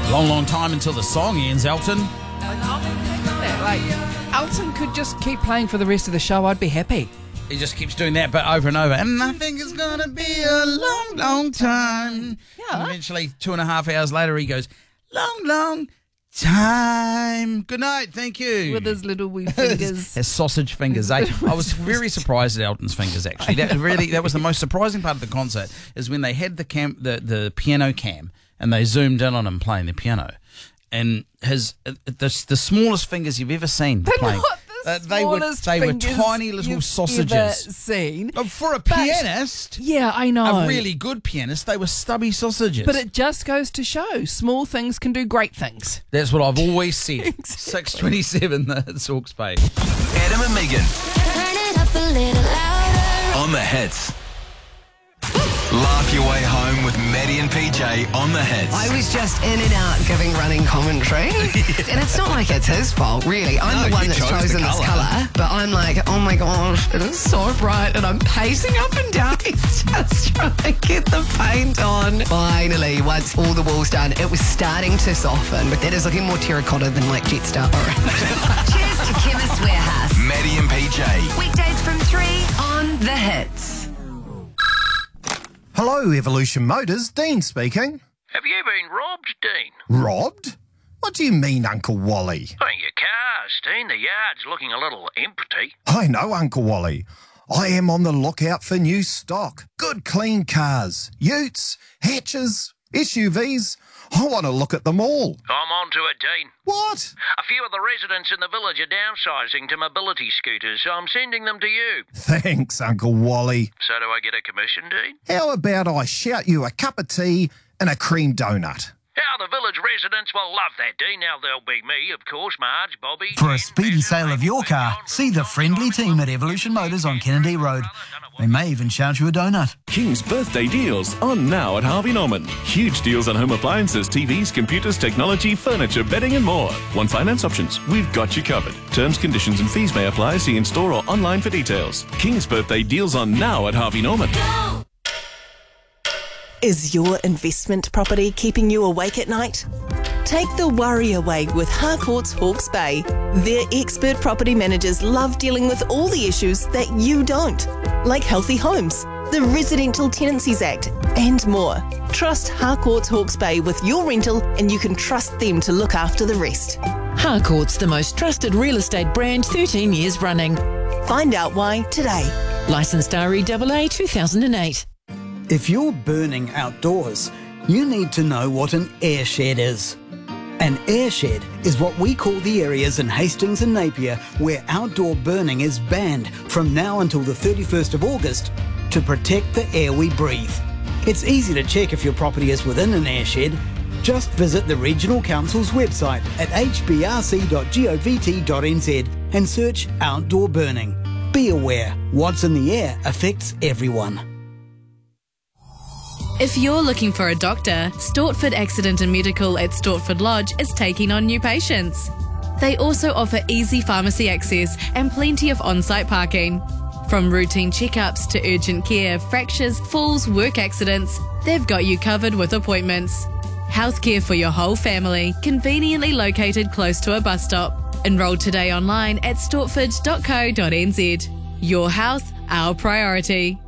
Long time until the song ends, Elton. Elton could just keep playing for the rest of the show. I'd be happy. He just keeps doing that, but over and over. And I think it's going to be a long time. Yeah. And eventually, 2.5 hours later, he goes, long time. Good night, thank you. With his little wee fingers. His sausage fingers, eh? I was very surprised at Elton's fingers, actually. That was the most surprising part of the concert, is when they had the piano cam and they zoomed in on him playing the piano. And the smallest fingers you've ever seen playing. They were tiny little sausages. Seen. For a pianist, yeah, I know. A really good pianist, they were stubby sausages. But it just goes to show small things can do great things. That's what I've always said. 6:27, the Hawke's Bay. Adam and Megan. Turn it up a little louder. On the hits. Laugh your way home with Maddie and PJ on the hits. I was just in and out giving running commentary. And it's not like it's his fault, really. I'm the one that's chosen this colour. But I'm like, oh my gosh, it is so bright. And I'm pacing up and down. He's just trying to get the paint on. Finally, once all the wall's done, it was starting to soften. But that is looking more terracotta than like Jetstar orange. Cheers to Chemist Warehouse. Maddie and PJ. Weekdays from 3 on The Hits. Hello, Evolution Motors. Dean speaking. Have you been robbed, Dean? Robbed? What do you mean, Uncle Wally? Oh, your cars, Dean. The yard's looking a little empty. I know, Uncle Wally. I am on the lookout for new stock. Good, clean cars. Utes, hatches, SUVs. I want to look at them all. I'm on to it, Dean. What? A few of the residents in the village are downsizing to mobility scooters, so I'm sending them to you. Thanks, Uncle Wally. So do I get a commission, Dean? How about I shout you a cup of tea and a cream donut? How the village residents will love that, Dean. Now there'll be me, of course, Marge, Bobby... For a speedy sale of your car, see the friendly team at Evolution Motors on Kennedy Road. They may even shout you a donut. King's birthday deals on now at Harvey Norman. Huge deals on home appliances, TVs, computers, technology, furniture, bedding and more. One finance options. We've got you covered. Terms, conditions and fees may apply. See in store or online for details. King's birthday deals on now at Harvey Norman. Is your investment property keeping you awake at night? Take the worry away with Harcourts Hawke's Bay. Their expert property managers love dealing with all the issues that you don't, like healthy homes, the Residential Tenancies Act, and more. Trust Harcourts Hawke's Bay with your rental and you can trust them to look after the rest. Harcourts, the most trusted real estate brand, 13 years running. Find out why today. Licensed REAA 2008. If you're burning outdoors, you need to know what an air shed is. An air shed is what we call the areas in Hastings and Napier where outdoor burning is banned from now until the 31st of August to protect the air we breathe. It's easy to check if your property is within an air shed. Just visit the Regional Council's website at hbrc.govt.nz and search outdoor burning. Be aware, what's in the air affects everyone. If you're looking for a doctor, Stortford Accident and Medical at Stortford Lodge is taking on new patients. They also offer easy pharmacy access and plenty of on-site parking. From routine checkups to urgent care, fractures, falls, work accidents, they've got you covered with appointments. Healthcare for your whole family, conveniently located close to a bus stop. Enroll today online at stortford.co.nz. Your health, our priority.